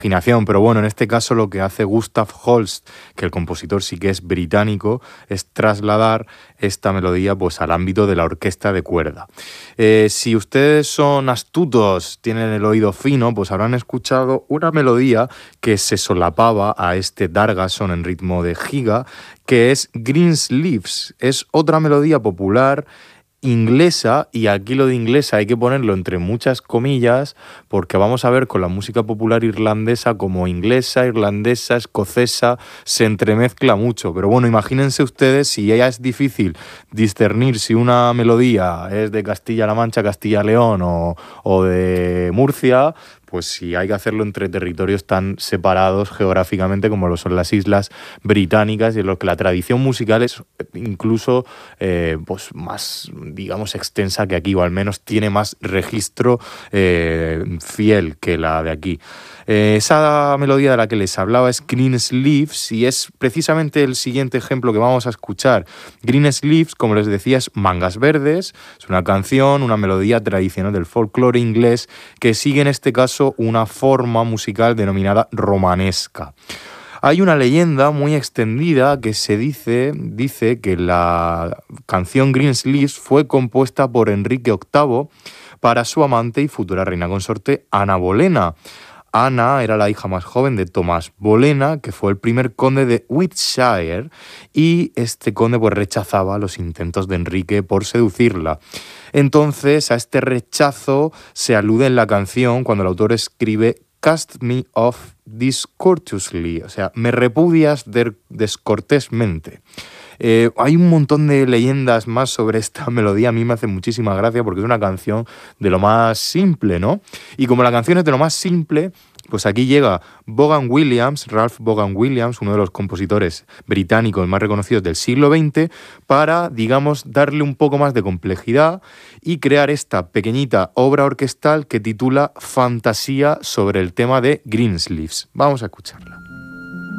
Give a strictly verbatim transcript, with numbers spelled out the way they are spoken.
imaginación, pero bueno, en este caso lo que hace Gustav Holst, que el compositor sí que es británico, es trasladar esta melodía pues al ámbito de la orquesta de cuerda. Eh, si ustedes son astutos, tienen el oído fino, pues habrán escuchado una melodía que se solapaba a este Dargason en ritmo de giga, que es Greensleeves. Es otra melodía popular inglesa, y aquí lo de inglesa hay que ponerlo entre muchas comillas, porque vamos a ver con la música popular irlandesa como inglesa, irlandesa, escocesa, se entremezcla mucho. Pero bueno, imagínense ustedes si ya es difícil discernir si una melodía es de Castilla-La Mancha, Castilla-León o, o de Murcia, pues si hay que hacerlo entre territorios tan separados geográficamente como lo son las islas británicas, y en los que la tradición musical es incluso eh, pues más, digamos, extensa que aquí, o al menos tiene más registro eh, fiel que la de aquí. Eh, esa melodía de la que les hablaba es Greensleeves, y es precisamente el siguiente ejemplo que vamos a escuchar. Greensleeves, como les decía, es Mangas Verdes, es una canción, una melodía tradicional del folclore inglés que sigue en este caso una forma musical denominada romanesca. Hay una leyenda muy extendida que se dice, dice que la canción Greensleeves fue compuesta por Enrique octavo para su amante y futura reina consorte Ana Bolena. Ana era la hija más joven de Tomás Bolena, que fue el primer conde de Wiltshire, y este conde pues rechazaba los intentos de Enrique por seducirla. Entonces, a este rechazo se alude en la canción cuando el autor escribe "Cast me off discourteously", o sea, me repudias de- descortésmente. Eh, hay un montón de leyendas más sobre esta melodía. A mí me hace muchísima gracia porque es una canción de lo más simple, ¿no? Y como la canción es de lo más simple, pues aquí llega Vaughan Williams, Ralph Vaughan Williams, uno de los compositores británicos más reconocidos del siglo veinte, para, digamos, darle un poco más de complejidad y crear esta pequeñita obra orquestal que titula Fantasía sobre el tema de Greensleeves. Vamos a escucharla.